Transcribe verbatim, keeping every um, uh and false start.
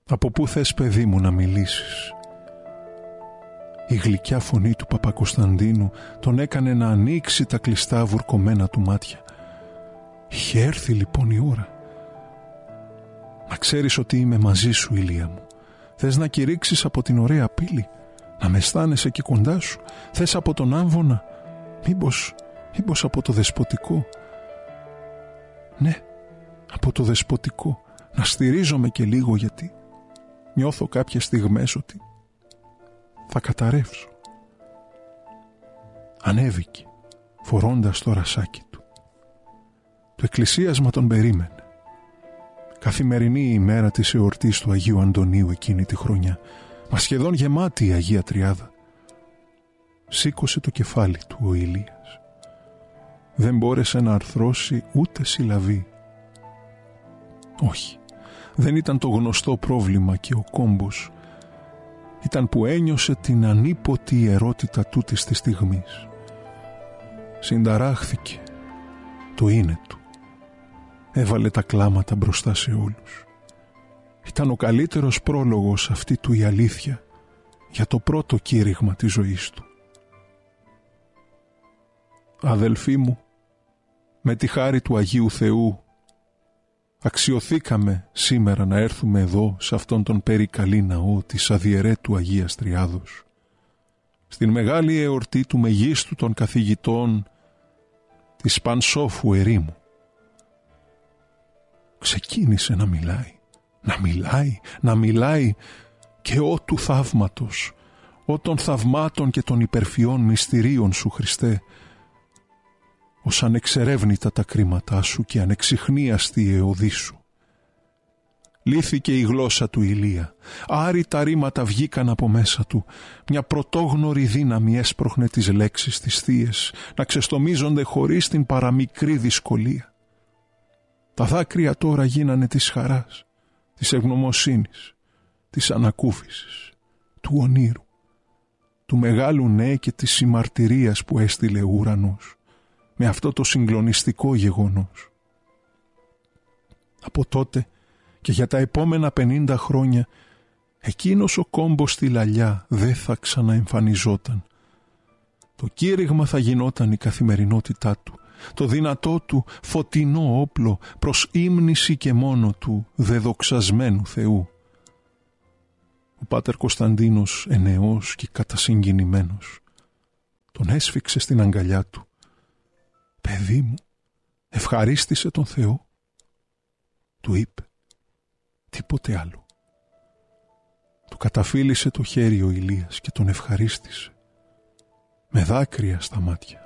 Από πού θες, παιδί μου, να μιλήσεις? Η γλυκιά φωνή του Παπακοσταντίνου τον έκανε να ανοίξει τα κλειστά βουρκωμένα του μάτια. Είχε έρθει λοιπόν η ώρα. Να ξέρεις ότι είμαι μαζί σου, Ηλία μου. Θες να κηρύξεις από την ωραία πύλη, να με αισθάνεσαι εκεί κοντά σου? Θες από τον άμβονα, μήπως, μήπως από το δεσποτικό? Ναι, από το δεσποτικό. Να στηρίζομαι και λίγο, γιατί νιώθω κάποιες στιγμές ότι θα καταρρεύσω. Ανέβηκε φορώντας το ρασάκι του. Το εκκλησίασμα τον περίμενε. Καθημερινή η ημέρα της εορτής του Αγίου Αντωνίου εκείνη τη χρονιά, μα σχεδόν γεμάτη η Αγία Τριάδα. Σήκωσε το κεφάλι του ο Ηλίας. Δεν μπόρεσε να αρθρώσει ούτε συλλαβή. Όχι, δεν ήταν το γνωστό πρόβλημα και ο κόμπος. Ήταν που ένιωσε την ανίποτη ιερότητα τούτης της στιγμής. Συνταράχθηκε το είναι του. Έβαλε τα κλάματα μπροστά σε όλους. Ήταν ο καλύτερος πρόλογος αυτή του η αλήθεια για το πρώτο κήρυγμα της ζωής του. Αδελφοί μου, με τη χάρη του Αγίου Θεού αξιωθήκαμε σήμερα να έρθουμε εδώ σε αυτόν τον περικαλή ναό της αδιαιρέτου Αγίας Τριάδος, στην μεγάλη εορτή του μεγίστου των καθηγητών της Πανσόφου ερήμου. Ξεκίνησε να μιλάει, να μιλάει, να μιλάει και ό του θαύματος, ό των θαυμάτων και των υπερφιών μυστηρίων σου, Χριστέ, ως ανεξερεύνητα τα κρίματά σου και ανεξιχνίαστη η εωδή σου. Λύθηκε η γλώσσα του Ηλία, άρρητα ρήματα βγήκαν από μέσα του, μια πρωτόγνωρη δύναμη έσπροχνε τις λέξεις τις θείες να ξεστομίζονται χωρίς την παραμικρή δυσκολία. Τα δάκρυα τώρα γίνανε της χαράς, της ευγνωμοσύνης, της ανακούφισης, του ονείρου, του μεγάλου ναι και της συμμαρτυρίας που έστειλε ο ουρανός με αυτό το συγκλονιστικό γεγονός. Από τότε και για τα επόμενα πενήντα χρόνια εκείνος ο κόμπος στη λαλιά δεν θα ξαναεμφανιζόταν. Το κήρυγμα θα γινόταν η καθημερινότητά του, το δυνατό του φωτεινό όπλο προς ύμνηση και μόνο του δεδοξασμένου Θεού. Ο Πάτερ Κωνσταντίνος, ενεός και κατασυγκινημένος, τον έσφιξε στην αγκαλιά του. «Παιδί μου, ευχαρίστησε τον Θεό», του είπε, τίποτε άλλο. Του καταφύλισε το χέρι ο Ηλίας και τον ευχαρίστησε με δάκρυα στα μάτια.